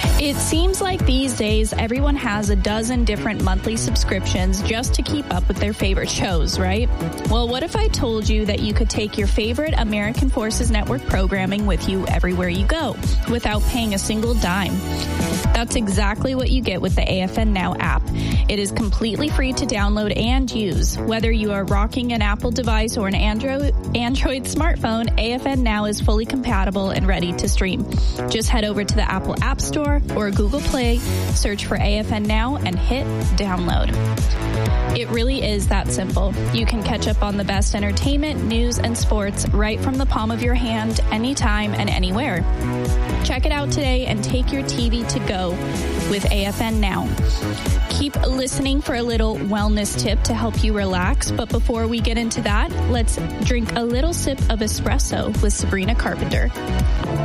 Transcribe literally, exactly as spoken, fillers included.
It seems like these days everyone has a dozen different monthly subscriptions just to keep up with their favorite shows, right? Well, what if I told you that you could take your favorite American Forces Network programming with you everywhere you go without paying a single dime? That's exactly what you get with the A F N Now app. It is completely free to download and use. Whether you are rocking an Apple device or an Android Android smartphone, A F N Now is fully compatible and ready to stream. Just head over to the Apple App Store or Google Play, search for A F N Now, and hit download. It really is that simple. You can catch up on the best entertainment, news, and sports right from the palm of your hand, anytime and anywhere. Check it out today and take your T V to go with A F N Now. Keep listening for a little wellness tip to help you relax, but before we get into that, let's drink a little sip of espresso with Sabrina Carpenter.